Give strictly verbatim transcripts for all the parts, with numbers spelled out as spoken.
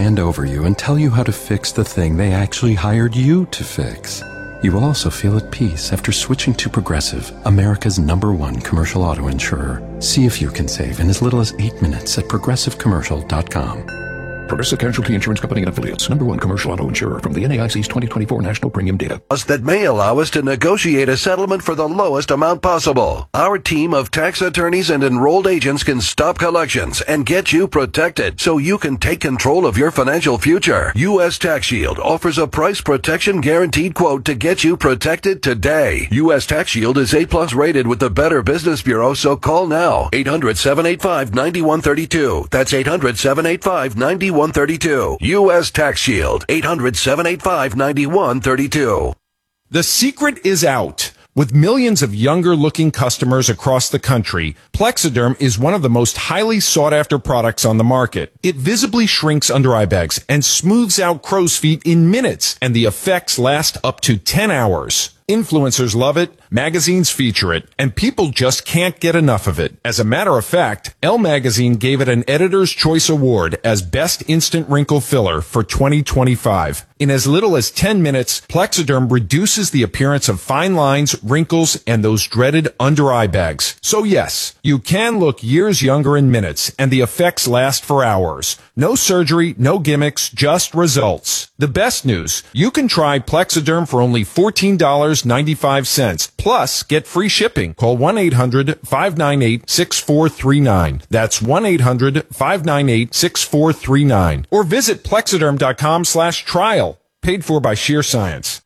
stand over you and tell you how to fix the thing they actually hired you to fix. You will also feel at peace after switching to Progressive, America's number one commercial auto insurer. See if you can save in as little as eight minutes at progressive commercial dot com. Progressive Casualty Insurance Company and Affiliates, number one commercial auto insurer from the N A I C's twenty twenty-four National Premium Data. That may allow us to negotiate a settlement for the lowest amount possible. Our team of tax attorneys and enrolled agents can stop collections and get you protected so you can take control of your financial future. U S Tax Shield offers a price protection guaranteed quote to get you protected today. U S Tax Shield is A plus rated with the Better Business Bureau, so call now. eight hundred, seven eight five, nine one three two. That's eight hundred, seven eight five, nine one three two. U S Tax Shield. eight hundred, seven eight five, nine one three two. The secret is out. With millions of younger-looking customers across the country, Plexiderm is one of the most highly sought-after products on the market. It visibly shrinks under-eye bags and smooths out crow's feet in minutes, and the effects last up to ten hours. Influencers love it, magazines feature it, and people just can't get enough of it. As a matter of fact, Elle Magazine gave it an Editor's Choice Award as Best Instant Wrinkle Filler for twenty twenty-five. In as little as ten minutes, Plexiderm reduces the appearance of fine lines, wrinkles, and those dreaded under-eye bags. So yes, you can look years younger in minutes, and the effects last for hours. No surgery, no gimmicks, just results. The best news, you can try Plexiderm for only fourteen dollars and ninety-five cents. Plus, get free shipping. Call one eight hundred, five nine eight, six four three nine. That's one eight hundred, five nine eight, six four three nine. Or visit plexiderm.com slash trial. Paid for by Sheer Science.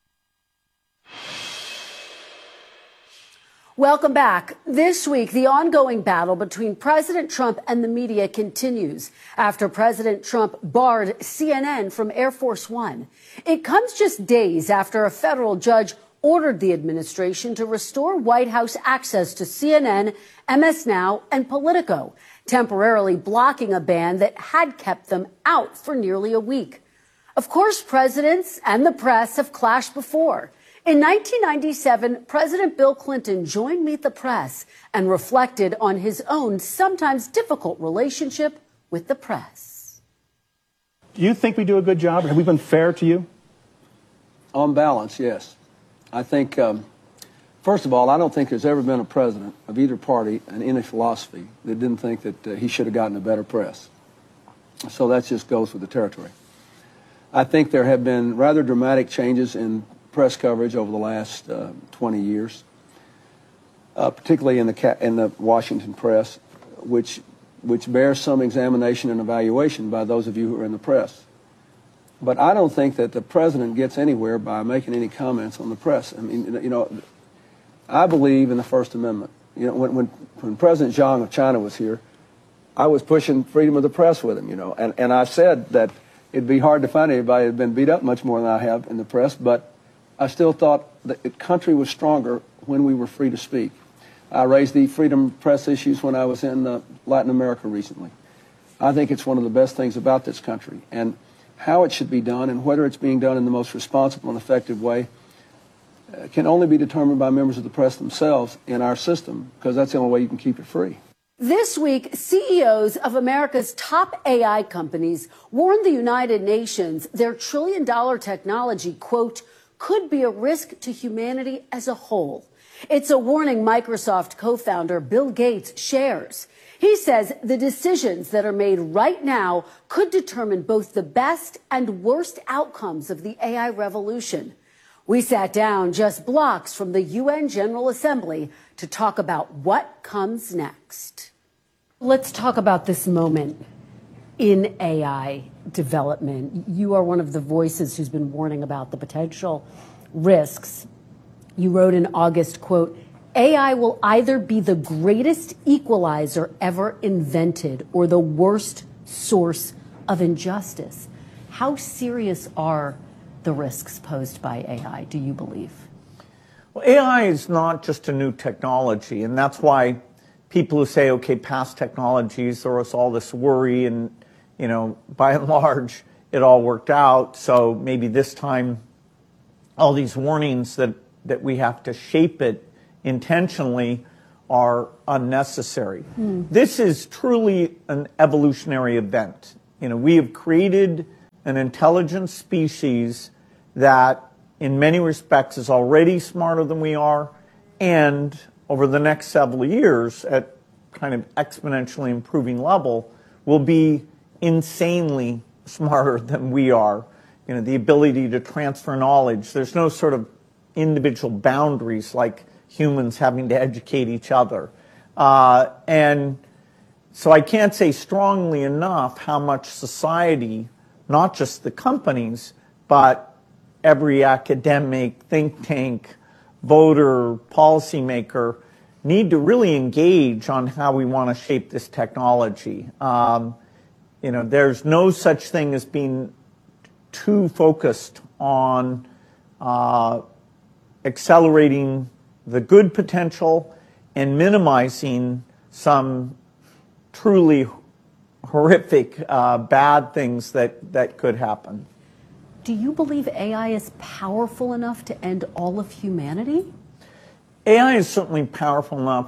Welcome back. This week, the ongoing battle between President Trump and the media continues after President Trump barred C N N from Air Force One. It comes just days after a federal judge ordered the administration to restore White House access to C N N, M S Now, and Politico, temporarily blocking a ban that had kept them out for nearly a week. Of course, presidents and the press have clashed before. In nineteen ninety-seven, President Bill Clinton joined Meet the Press and reflected on his own sometimes difficult relationship with the press. Do you think we do a good job? Have we been fair to you? On balance, yes. I think, um, first of all, I don't think there's ever been a president of either party and any philosophy that didn't think that uh, he should have gotten a better press. So that just goes with the territory. I think there have been rather dramatic changes in press coverage over the last uh, twenty years, uh, particularly in the ca- in the Washington press, which which bears some examination and evaluation by those of you who are in the press. But I don't think that the president gets anywhere by making any comments on the press. I mean, you know, I believe in the First Amendment. You know, when when, when President Zhang of China was here, I was pushing freedom of the press with him. You know, and and I said that it'd be hard to find anybody who'd been beat up much more than I have in the press, but I still thought that the country was stronger when we were free to speak. I raised the freedom press issues when I was in uh, Latin America recently. I think it's one of the best things about this country. And how it should be done and whether it's being done in the most responsible and effective way uh, can only be determined by members of the press themselves in our system, because that's the only way you can keep it free. This week, C E Os of America's top A I companies warned the United Nations their trillion dollar technology, quote, could be a risk to humanity as a whole. It's a warning Microsoft co-founder Bill Gates shares. He says the decisions that are made right now could determine both the best and worst outcomes of the A I revolution. We sat down just blocks from the U N General Assembly to talk about what comes next. Let's talk about this moment in A I development. You are one of the voices who's been warning about the potential risks. You wrote in August, quote, A I will either be the greatest equalizer ever invented or the worst source of injustice. How serious are the risks posed by A I, do you believe? Well, A I is not just a new technology, and that's why people who say, okay, past technologies, there was all this worry, and, you know, by and large, it all worked out, so maybe this time all these warnings that, that we have to shape it intentionally are unnecessary. Mm. This is truly an evolutionary event. You know, we have created an intelligent species that in many respects is already smarter than we are, and over the next several years at kind of exponentially improving level will be insanely smarter than we are. You know, the ability to transfer knowledge. There's no sort of individual boundaries like humans having to educate each other. Uh, and so I can't say strongly enough how much society, not just the companies, but every academic, think tank, voter, policymaker need to really engage on how we want to shape this technology. Um, you know, there's no such thing as being too focused on uh, accelerating the good potential and minimizing some truly horrific uh, bad things that, that could happen. Do you believe A I is powerful enough to end all of humanity? A I is certainly powerful enough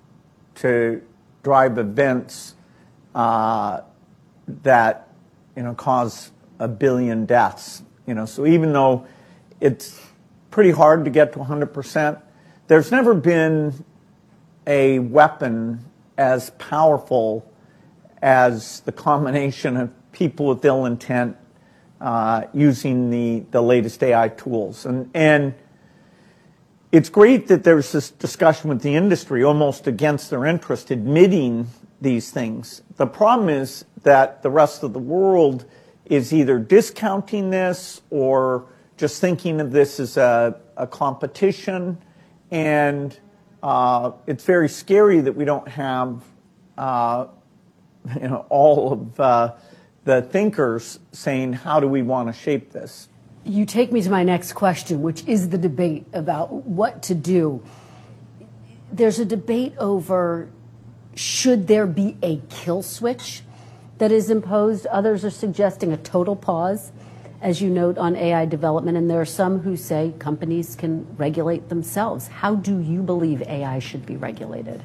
to drive events uh, that, you know, cause a billion deaths. You know, so even though it's pretty hard to get to one hundred percent, there's never been a weapon as powerful as the combination of people with ill intent uh, using the, the latest A I tools. And, and it's great that there's this discussion with the industry, almost against their interest, admitting these things. The problem is that the rest of the world is either discounting this or just thinking of this as a, a competition. And uh, it's very scary that we don't have uh, you know, all of uh, the thinkers saying, how do we want to shape this? You take me to my next question, which is the debate about what to do. There's a debate over, should there be a kill switch that is imposed? Others are suggesting a total pause, as you note, on A I development, and there are some who say companies can regulate themselves. How do you believe A I should be regulated?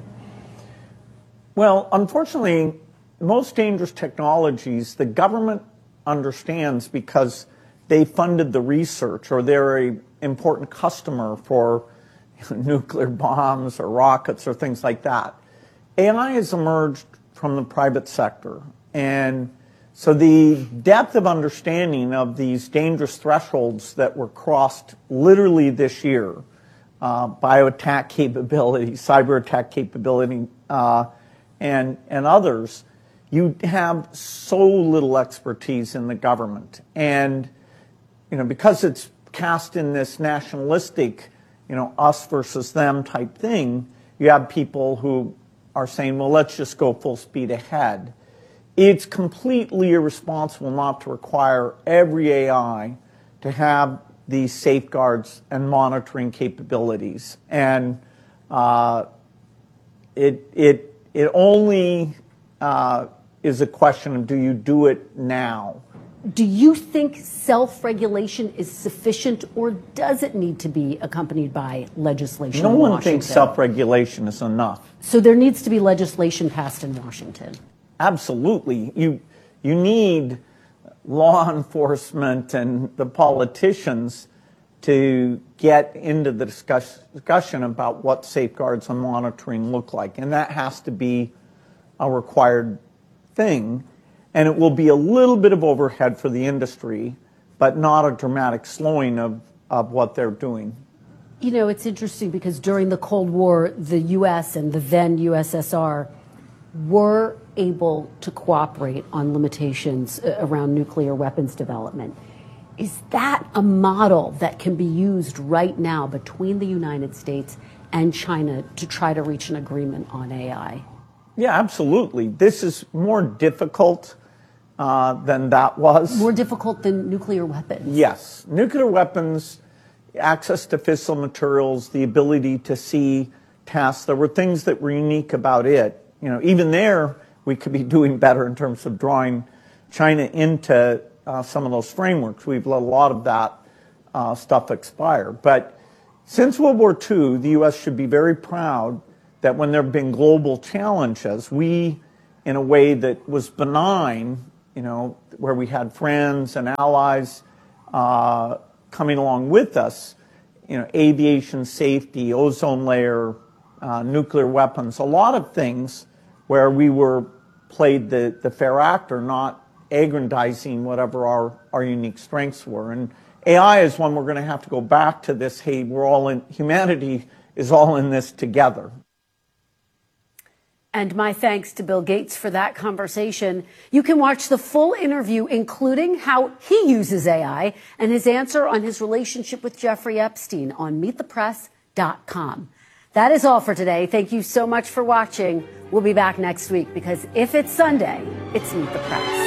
Well, unfortunately, most dangerous technologies, the government understands because they funded the research, or they're an important customer for nuclear bombs or rockets or things like that. A I has emerged from the private sector. And so the depth of understanding of these dangerous thresholds that were crossed literally this year, uh, bioattack capability, cyber attack capability, uh, and, and others, you have so little expertise in the government. And you know, because it's cast in this nationalistic, you know, us versus them type thing, you have people who are saying, well, let's just go full speed ahead. It's completely irresponsible not to require every A I to have these safeguards and monitoring capabilities. And uh, it, it, it only uh, is a question of, do you do it now? Do you think self-regulation is sufficient, or does it need to be accompanied by legislation No in one Washington? thinks self-regulation is enough. So there needs to be legislation passed in Washington. Absolutely. You, you need law enforcement and the politicians to get into the discuss, discussion about what safeguards and monitoring look like. And that has to be a required thing. And it will be a little bit of overhead for the industry, but not a dramatic slowing of, of what they're doing. You know, it's interesting because during the Cold War, the U S and the then U S S R were able to cooperate on limitations around nuclear weapons development. Is that a model that can be used right now between the United States and China to try to reach an agreement on A I? Yeah, absolutely. This is more difficult uh, than that was. More difficult than nuclear weapons? Yes. Nuclear weapons, access to fissile materials, the ability to see tasks, there were things that were unique about it. You know, even there, we could be doing better in terms of drawing China into uh, some of those frameworks. We've let a lot of that uh, stuff expire. But since World War Two, the U S should be very proud that when there have been global challenges, we, in a way that was benign, you know, where we had friends and allies uh, coming along with us, you know, aviation safety, ozone layer, uh, nuclear weapons, a lot of things where we were played the, the fair actor, not aggrandizing whatever our, our unique strengths were. And A I is one we're going to have to go back to this, hey, we're all in, humanity is all in this together. And my thanks to Bill Gates for that conversation. You can watch the full interview, including how he uses A I and his answer on his relationship with Jeffrey Epstein on meet the press dot com. That is all for today. Thank you so much for watching. We'll be back next week because if it's Sunday, it's Meet the Press.